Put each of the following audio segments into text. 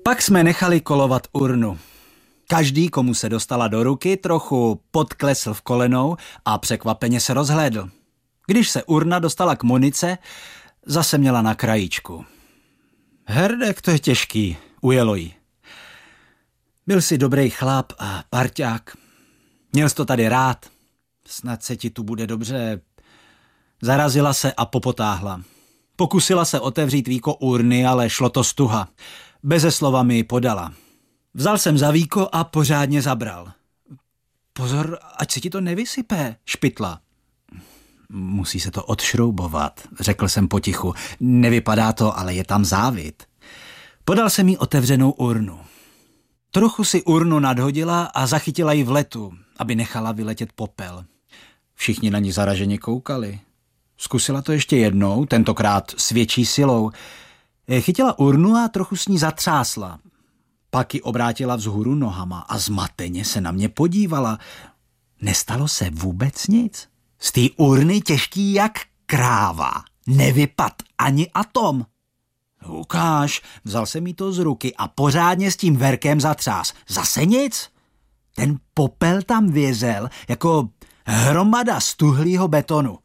Pak jsme nechali kolovat urnu. Každý, komu se dostala do ruky, trochu podklesl v kolenou a překvapeně se rozhlédl. Když se urna dostala k Monice, zase měla na krajíčku. Herdek, to je těžký, ujelo jí. Byl jsi dobrý chlap a parťák. Měl jsi to tady rád. Snad se ti tu bude dobře. Zarazila se a popotáhla. Pokusila se otevřít víko urny, ale šlo to stuha. Beze slova mi ji podala. Vzal jsem za víko a pořádně zabral. Pozor, ať se ti to nevysype, špitla. Musí se to odšroubovat, řekl jsem potichu. Nevypadá to, ale je tam závit. Podal jsem jí otevřenou urnu. Trochu si urnu nadhodila a zachytila ji v letu, aby nechala vyletět popel. Všichni na ní zaraženě koukali. Zkusila to ještě jednou, tentokrát s větší silou. Chytila urnu a trochu s ní zatřásla. Pak ji obrátila vzhůru nohama a zmateně se na mě podívala. Nestalo se vůbec nic. Z té urny těžký jak kráva. Nevypad ani atom. Ukáž, vzal jsem jí to z ruky a pořádně s tím verkem zatřás. Zase nic. Ten popel tam vězel jako hromada stuhlýho betonu.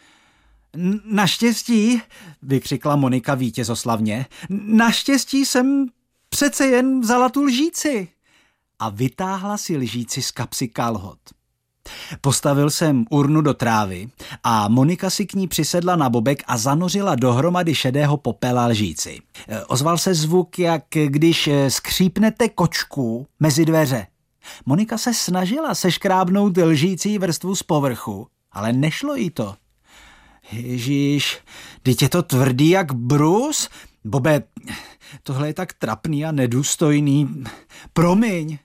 Naštěstí, vykřikla Monika vítězoslavně, naštěstí jsem přece jen vzala tu lžíci. A vytáhla si lžíci z kapsy kalhot. Postavil jsem urnu do trávy a Monika si k ní přisedla na bobek a zanořila dohromady šedého popela lžíci. Ozval se zvuk, jak když skřípnete kočku mezi dveře. Monika se snažila seškrábnout lžící vrstvu z povrchu, ale nešlo jí to. Ježíš, teď je to tvrdý jak brus. Bobe, tohle je tak trapný a nedůstojný. Promiň.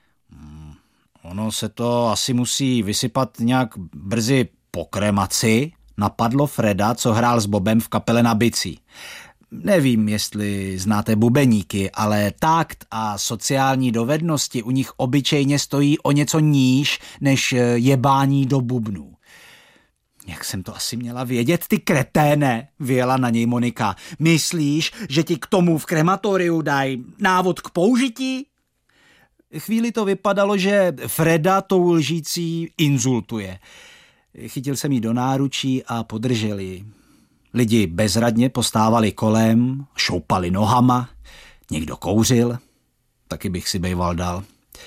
Ono se to asi musí vysypat nějak brzy po kremaci, napadlo Freda, co hrál s Bobem v kapele na bicí. Nevím, jestli znáte bubeníky, ale takt a sociální dovednosti u nich obyčejně stojí o něco níž než jebání do bubnů. Jak jsem to asi měla vědět, ty kreténe, vyjela na něj Monika. Myslíš, že ti k tomu v krematoriu dají návod k použití? Chvíli to vypadalo, že Freda tou lžící insultuje. Chytil jsem jí do náručí a podržel ji. Lidi bezradně postávali kolem, šoupali nohama, někdo kouřil, taky bych si bejval dal.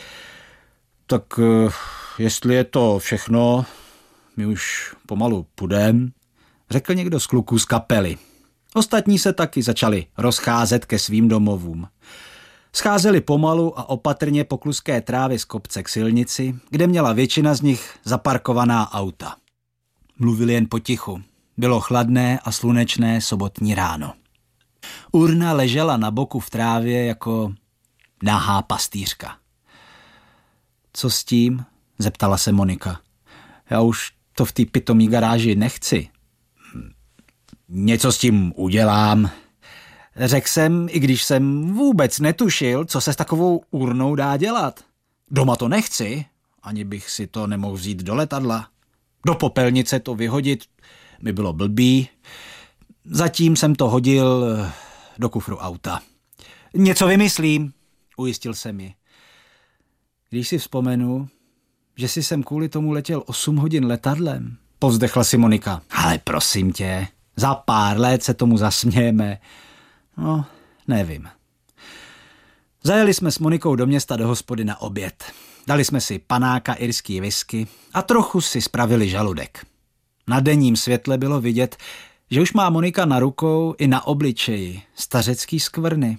Tak jestli je to všechno, my už pomalu půjdem, řekl někdo z kluků z kapely. Ostatní se taky začali rozcházet ke svým domovům. Scházeli pomalu a opatrně po kluské trávě z kopce k silnici, kde měla většina z nich zaparkovaná auta. Mluvili jen potichu. Bylo chladné a slunečné sobotní ráno. Urna ležela na boku v trávě jako nahá pastýřka. Co s tím? Zeptala se Monika. Já už to v té pitomí garáži nechci. Něco s tím udělám. Řekl jsem, i když jsem vůbec netušil, co se s takovou urnou dá dělat. Doma to nechci, ani bych si to nemohl vzít do letadla. Do popelnice to vyhodit mi bylo blbý. Zatím jsem to hodil do kufru auta. Něco vymyslím, ujistil jsem ji. Když si vzpomenu, že si jsem kvůli tomu letěl 8 hodin letadlem, povzdechla si Monika. Ale prosím tě, za pár let se tomu zasmějeme. No, nevím. Zajeli jsme s Monikou do města do hospody na oběd. Dali jsme si panáka, irský whisky a trochu si spravili žaludek. Na denním světle bylo vidět, že už má Monika na rukou i na obličeji stařecký skvrny.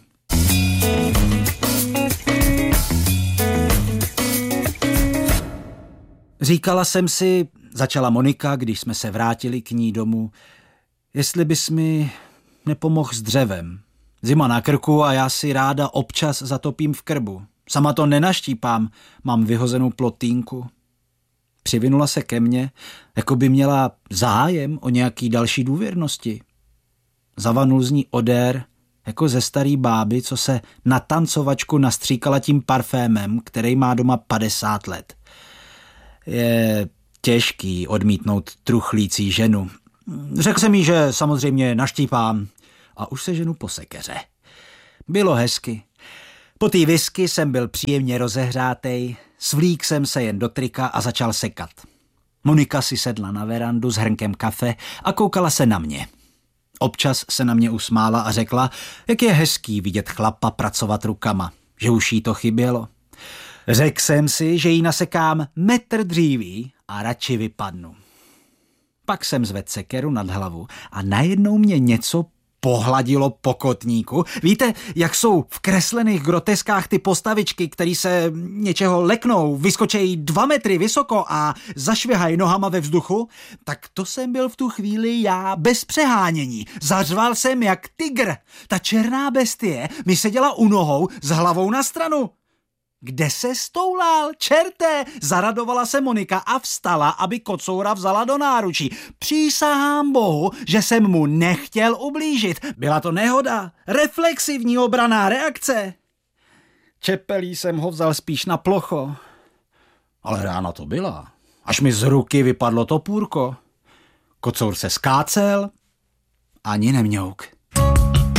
Říkala jsem si, začala Monika, když jsme se vrátili k ní domů, jestli bys mi nepomohl s dřevem. Zima na krku a já si ráda občas zatopím v krbu. Sama to nenaštípám, mám vyhozenou plotýnku. Přivinula se ke mně, jako by měla zájem o nějaký další důvěrnosti. Zavanul z ní odér, jako ze starý báby, co se na tancovačku nastříkala tím parfémem, který má doma 50 let. Je těžký odmítnout truchlící ženu. Řekl jsem jí, že samozřejmě naštípám a už se ženu po sekeře. Bylo hezky. Po té whisky jsem byl příjemně rozehřátej, svlík jsem se jen do trika a začal sekat. Monika si sedla na verandu s hrnkem kafe a koukala se na mě. Občas se na mě usmála a řekla, jak je hezký vidět chlapa pracovat rukama, že už jí to chybělo. Řekl jsem si, že jí nasekám metr dříví a radši vypadnu. Pak jsem zvedl sekeru nad hlavu a najednou mě něco pohladilo po kotníku. Víte, jak jsou v kreslených groteskách ty postavičky, který se něčeho leknou, vyskočejí 2 metry vysoko a zašvihají nohama ve vzduchu? Tak to jsem byl v tu chvíli já bez přehánění. Zařval jsem jak tygr. Ta černá bestie mi seděla u nohou s hlavou na stranu. Kde se stoulal, čerte? Zaradovala se Monika a vstala, aby kocoura vzala do náručí. Přísahám Bohu, že jsem mu nechtěl ublížit. Byla to nehoda, reflexivní obranná reakce. Čepelí jsem ho vzal spíš na plocho. Ale rána to byla, až mi z ruky vypadlo topůrko. Kocour se skácel, ani nemňouk.